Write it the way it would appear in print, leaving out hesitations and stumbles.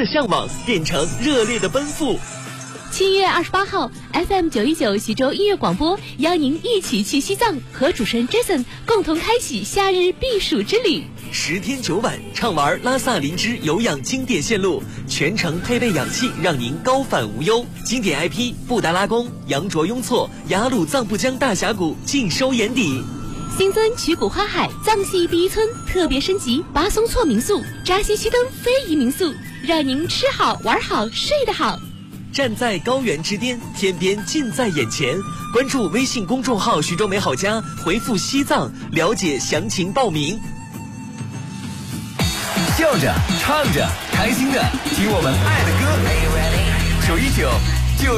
的向往变成热烈的奔赴。 7月28号 ，FM 919徐州音乐广播邀您一起去西藏，和主持人 Jason 共同开启夏日避暑之旅。 10天9晚，畅玩拉萨林芝有氧经典线路，全程配备氧气，让您高反无忧。经典 IP 布达拉宫、羊卓雍措、雅鲁藏布江大峡谷尽收眼底。 新增曲谷花海藏系第一村特别升级巴松措民宿、扎西区登非遗民宿，让您吃好玩好睡得好。 站在高原之巅，天边近在眼前。关注微信公众号徐州美好家，回复西藏了解详情报名。 笑着唱着开心的听我们爱的歌，919